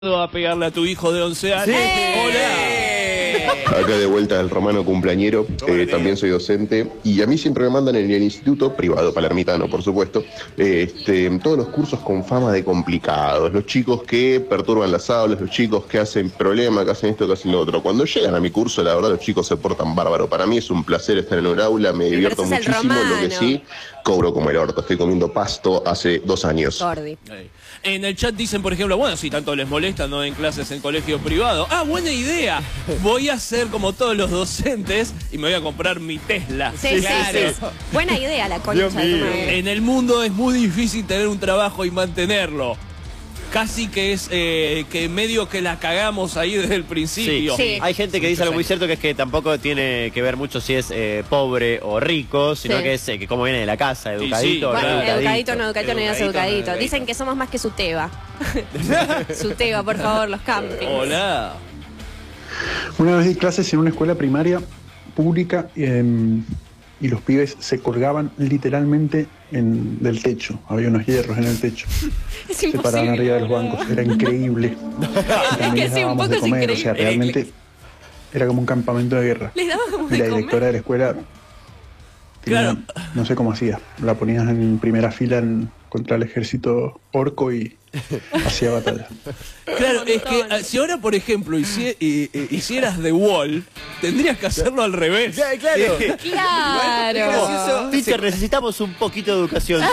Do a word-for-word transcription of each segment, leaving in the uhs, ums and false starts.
a pegarle a tu hijo de once años. ¡Sí! ¡Hola! Acá de vuelta el romano cumpleañero, eh, también soy docente y a mí siempre me mandan en el instituto privado, palermitano por supuesto, eh, este, todos los cursos con fama de complicados, los chicos que perturban las aulas, los chicos que hacen problemas, que hacen esto, que hacen lo otro. Cuando llegan a mi curso, la verdad los chicos se portan bárbaro. Para mí es un placer estar en un aula, me divierto muchísimo, lo que sí, cobro como el orto, estoy comiendo pasto hace dos años. Gordi. En el chat dicen, por ejemplo, bueno, si tanto les molesta, no den clases en colegio privado. Ah, buena idea. Voy a hacer como todos los docentes y me voy a comprar mi Tesla. Sí, sí, Claro. sí. Buena idea la concha Dios de tu mío. madre. En el mundo es muy difícil tener un trabajo y mantenerlo. Casi que es eh, que medio que la cagamos ahí desde el principio. Sí. Hay gente que dice algo muy cierto, que es que tampoco tiene que ver mucho si es eh, pobre o rico, sino Sí. que es eh, que cómo viene de la casa, educadito, sí, no Bueno, claro. educadito, no educadito, no digas Educadito, no educadito. educadito. Dicen que somos más que su teba. Su teba, por favor, los campings. Hola. Una vez di clases en una escuela primaria pública eh, y los pibes se colgaban literalmente en, del techo. Había unos hierros en el techo. Es Se paraban imposible. arriba de los bancos. Era increíble. Y también que les sí, un dábamos poco de es comer. O sea, increíble. realmente era como un campamento de guerra. Les dábamos Y la de directora comer. de la escuela tenía- Claro. no sé cómo hacía. La ponías en primera fila en- contra el ejército orco y hacía batalla. Claro, es que ah, si ahora, por ejemplo, hici- eh, eh, hicieras The Wall, tendrías que hacerlo al revés. Ya, claro. Claro. Teacher, necesitamos un poquito de educación.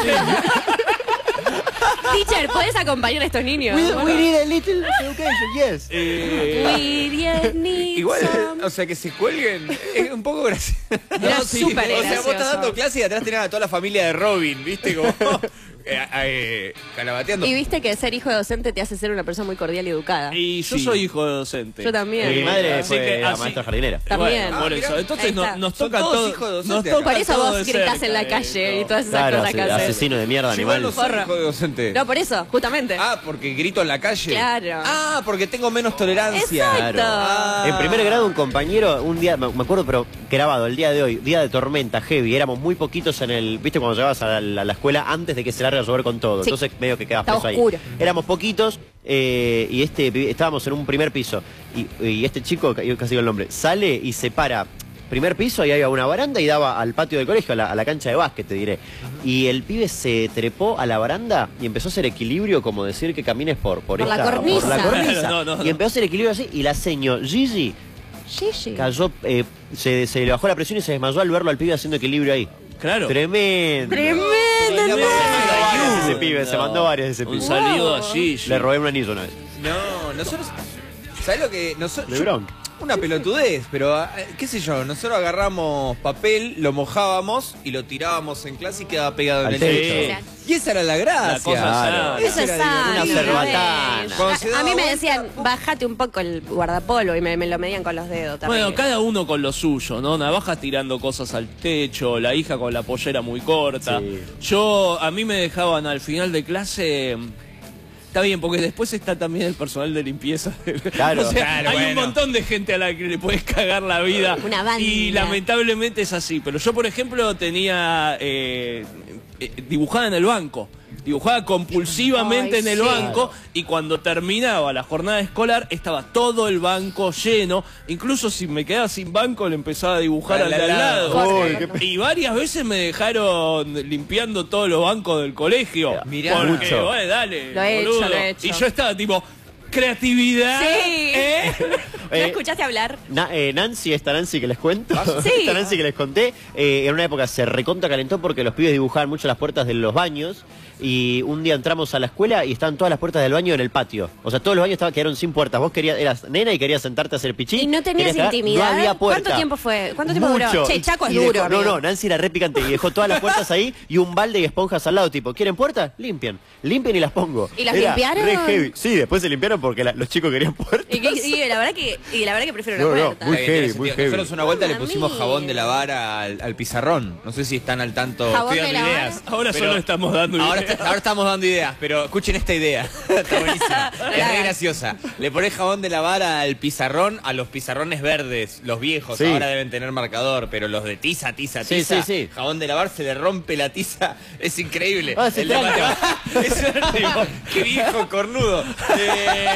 Teacher, ¿podés acompañar a estos niños? we, we need a little education, yes. Eh, We just need Igual, some- o sea, que se cuelguen es un poco gracioso. Era sí, súper O sea, vos gracioso. estás dando clase y atrás tenés a toda la familia de Robin, ¿viste? Como eh, eh, calabateando. Y viste que ser hijo de docente te hace ser una persona muy cordial y educada. y yo Sí. soy hijo de docente. Yo también. Mi madre así fue que la así- maestra jardinera. También. Bueno, por Ah, eso. mirá. Entonces Ahí no- está. nos Son toca todos todo. hijos de Nos docente toca acá. Por eso todo vos de gritás cerca en la calle esto. y todas esas Claro, cosas que haces. asesino de mierda, Yo igual animal. no soy Forro. hijo de docente. No, por eso, justamente. Ah, porque grito en la calle. Claro. Ah, porque tengo menos tolerancia. Exacto. Ah. En primer grado un compañero, un día, me me acuerdo, pero grabado el día de hoy, día de tormenta, heavy, éramos muy poquitos en el, viste cuando llegabas a la, a la escuela antes de que se largue a llover con todo, Sí. entonces medio que quedabas Estaba preso ahí. oscuro. Éramos poquitos eh, y este pibe- estábamos en un primer piso y, y este chico, yo casi digo el nombre, sale y se para. Primer piso y había una baranda y daba al patio del colegio, a la, a la cancha de básquet, te diré. Y el pibe se trepó a la baranda y empezó a hacer equilibrio, como decir que camines por, por, Por la esta, cornisa. por la cornisa. No, no, no. Y empezó a hacer equilibrio así y la seño Gigi Gigi. cayó, eh, se, se le bajó la presión y se desmayó al verlo al pibe haciendo equilibrio ahí. Claro. Tremendo. Tremendo. Se mandó varias ese pibe, se No. mandó varias ese Un pibe. saludo allí. Le robé un anillo una vez. No, nosotros. ¿Sabés lo que.? Nosotros, De bronca. Una pelotudez, pero eh, qué sé yo, nosotros agarramos papel, lo mojábamos y lo tirábamos en clase y quedaba pegado Al en el techo. techo. Y esa era la gracia. La cosa sana. Eso es Era sano. Una divertido. cerbatana. Cuando se A, a daba mí me vuelta, decían, bájate un poco el guardapolvo y me, me lo medían con los dedos también. Bueno, cada uno con lo suyo, ¿no? Navaja tirando cosas al techo, la hija con la pollera muy corta. Sí. Yo, a mí me dejaban al final de clase. Está bien, porque después está también el personal de limpieza. Claro. O sea, Claro, hay un bueno. montón de gente a la que le puedes cagar la vida. Una banda. Y lamentablemente es así. Pero yo, por ejemplo, tenía eh, eh, dibujada en el banco. Dibujaba compulsivamente Ay, en el sí. banco y cuando terminaba la jornada escolar estaba todo el banco lleno. Incluso si me quedaba sin banco le empezaba a dibujar al de al lado. Jorge. Uy, Y varias veces me dejaron limpiando todos los bancos del colegio. Mirá. Porque, Mucho. bueno, dale, Lo he hecho, boludo. lo he hecho. Y yo estaba tipo, creatividad. Sí. ¿eh? ¿No Eh, escuchaste hablar? Na- eh, Nancy, esta Nancy que les cuento, Sí. esta Nancy que les conté, eh, en una época se recontra calentó porque los pibes dibujaban mucho las puertas de los baños y un día entramos a la escuela y estaban todas las puertas del baño en el patio. O sea, todos los baños estaban, quedaron sin puertas. Vos querías, eras nena y querías sentarte a hacer pichí. ¿Y no tenías querías cagar, intimidad? No había puerta. ¿Cuánto tiempo fue? ¿Cuánto tiempo Mucho. duró? Che, Y- Chaco es y duro, dejó- no, amigo. no, Nancy era re picante y dejó todas las puertas ahí y un balde y esponjas al lado, tipo, ¿quieren puertas? Limpian. Limpian y las pongo. ¿Y las Era limpiaron? re heavy. Sí, después se limpiaron porque la- los chicos querían puertas. Y, que- y la verdad que, y la verdad que prefiero No, una no, puerta. muy Está bien, heavy, tiene muy sentido. heavy. Nosotros una vuelta le Mamma pusimos mía. jabón de lavar al, al pizarrón. No sé si están al tanto. Jabón Estoy de dando lavar. ideas. Ahora Pero solo estamos dando ahora, ideas. está- ahora estamos dando ideas, pero escuchen esta idea. Está buenísima. Es Claro. re graciosa. Le pones jabón de lavar al pizarrón, a los pizarrones verdes, los viejos. Sí. Ahora deben tener marcador, pero los de tiza, tiza, Sí, tiza. sí, sí. Jabón de lavar, se le rompe la tiza. Es increíble. Ah, se El de tranca. matemáticas- es un tipo, qué viejo cornudo. Eh,